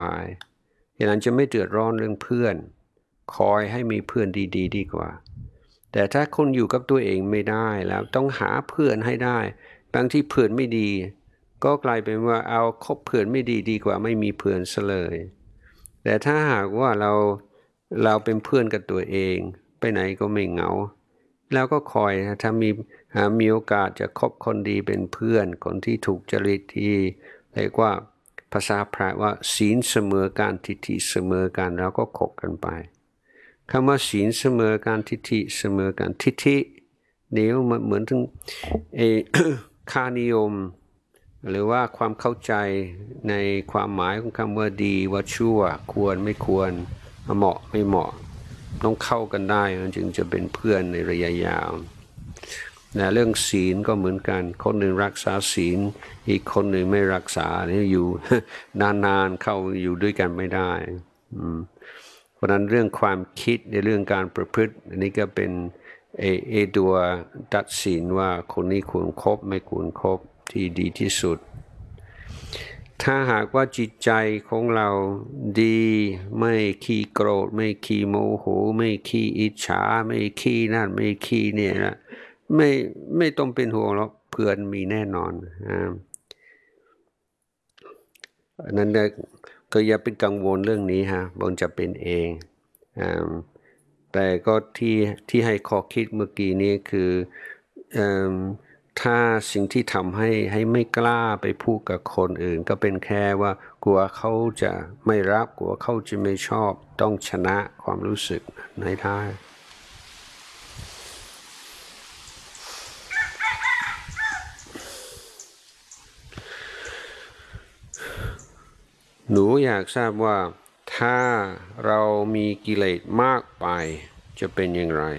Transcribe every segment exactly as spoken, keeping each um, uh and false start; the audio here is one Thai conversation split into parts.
อย่างนั้นจะไม่เดือดร้อนเรื่องเพื่อนคอยให้มีเพื่อนดีๆดีกว่าแต่ถ้าคุณอยู่กับตัวเองไม่ได้แล้วต้องหาเพื่อนให้ได้บางที่เพื่อนไม่ดีก็กลายเป็นว่าเอาคบเพื่อนไม่ดีดีกว่าไม่มีเพื่อนซะเลยแต่ถ้าหากว่าเราเราเป็นเพื่อนกับตัวเองไปไหนก็ไม่เหงาแล้วก็คอยถ้ามีมีโอกาสจะคบคนดีเป็นเพื่อนคนที่ถูกจริตที่เรียกว่าภาษาพระว่าศีลเสมอกันทิฏฐิเสมอกันแล้วก็คบกันไปคำว่าศีลเสมอกันทิฏฐิเสมอกันทิฏฐิเดี๋ยวมันเหมือนถึงเอ ค่านิยมหรือว่าความเข้าใจในความหมายของคำว่าดีว่าชั่วควรไม่ควรเหมาะไม่เหมาะต้องเข้ากันได้มันจึงจะเป็นเพื่อนในระยะยาวนะเรื่องศีลก็เหมือนกันคนหนึ่งรักษาศีลอีกคนหนึ่งไม่รักษาเนี่ยอยู่ นานๆเข้าอยู่ด้วยกันไม่ได้เพราะนั้นเรื่องความคิดในเรื่องการประพฤติอันนี้ก็เป็นเอเอตัวตัดสินว่าคนนี้ควรคบไม่ควรคบที่ดีที่สุดถ้าหากว่าจิตใจของเราดีไม่ขี้โกรธไม่ขี้โมโหไม่ขี้อิจฉาไม่ขี้นั่นไม่ขี้เนี่ยนะไม่ไม่ต้องเป็นห่วงหรอกเพื่อนมีแน่นอนอ่านั้นก็อย่าเป็นกังวลเรื่องนี้ฮะบนจะเป็นเองอ่าแต่ก็ที่ที่ให้ข้อคิดเมื่อกี้นี้คือถ้าสิ่งที่ทำให้ให้ไม่กล้าไปพูดกับคนอื่นก็เป็นแค่ว่ากลัวเขาจะไม่รับกลัวเขาจะไม่ชอบต้องชนะความรู้สึกในท้ายหนูอยากทราบว่าถ้าเรามีกิเลสมากไปจะเป็นอย่างไร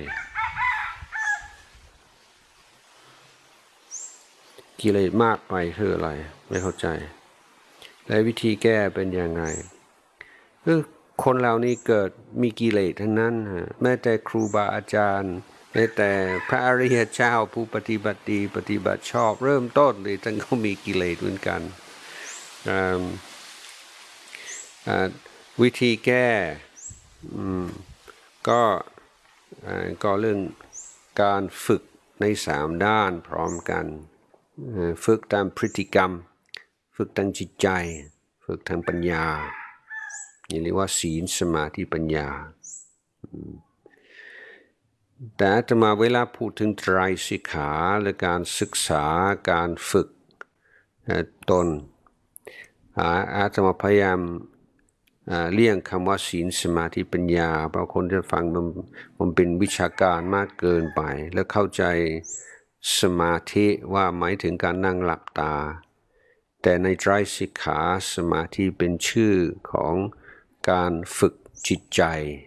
กิเลสมากไปคืออะไรไม่เข้าใจและวิธีแก้เป็นยังไงคือคนเรานี่เกิดมีกิเลสทั้งนั้นฮะแม้แต่ครูบาอาจารย์แม้แต่พระอริยเจ้าผู้ปฏิบัติดีปฏิบัติชอบเริ่มต้นเลยท่านก็มีกิเลสเหมือนกันวิธีแก้ก็ก็เรื่องการฝึกในสามด้านพร้อมกันฝึกตามพฤติกรรมฝึกทางจิตใจฝึกทางปัญญานี่เรียกว่าศีลสมาธิปัญญาแต่อาตมาเวลาพูดถึงไตรสิกขาและการศึกษาการฝึกตนอาตมาพยายามเลี่ยงคำว่าศีลสมาธิปัญญาเพราะคนจะฟังมันมันเป็นวิชาการมากเกินไปแล้วเข้าใจสมาธิว่าหมายถึงการนั่งหลับตาแต่ในไตรสิกขาสมาธิเป็นชื่อของการฝึกจิตใจ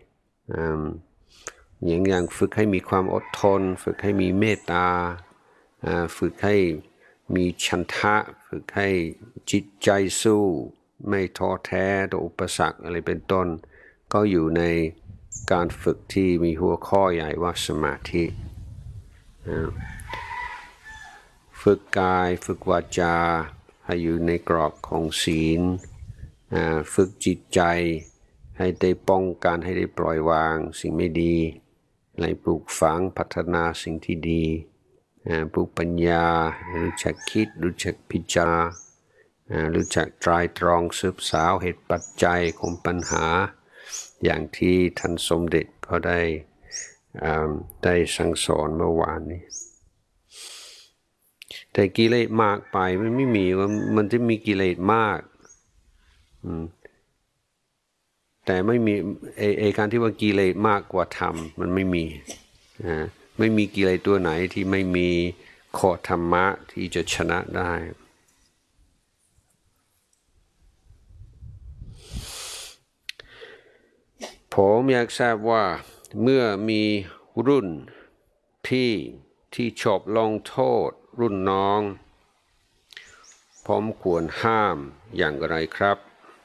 อย่างอย่างฝึกให้มีความอดทนฝึกให้มีเมตตาฝึกให้มีฉันทะฝึกให้จิตใจสู้ไม่ท้อแท้ต่ออุปสรรคอะไรเป็นต้นก็อยู่ในการฝึกที่มีหัวข้อใหญ่ว่าสมาธิฝึกกายฝึกวาจาให้อยู่ในกรอบของศีลฝึกจิตใจให้ได้ป้องกันให้ได้ปล่อยวางสิ่งไม่ดีให้ปลูกฝังพัฒนาสิ่งที่ดีปลูกปัญญารู้จักคิดรู้จักพิจารณารู้จักตรายตรองสืบสาวเหตุปัจจัยของปัญหาอย่างที่ท่านสมเด็จก็ได้ได้สั่งสอนเมื่อวานนี้แต่กิเลสมากไปมันไม่มีว่ามันจะมีกิเลสมากแต่ไม่มีไอไอการที่ว่ากิเลสมากกว่าธรรมมันไม่มีอ่าไม่มีกิเลสตัวไหนที่ไม่มีข้อธรรมะที่จะชนะได้ผมอยากทราบว่าเมื่อมีรุ่นพี่ที่ชอบลงโทษรุ่นน้องผมควรห้ามอย่างไรครับ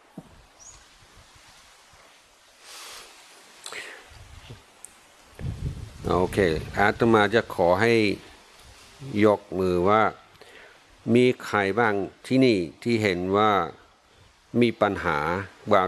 โอเคอาตมาจะขอให้ยกมือว่ามีใครบ้างที่นี่ที่เห็นว่ามีปัญหาว่า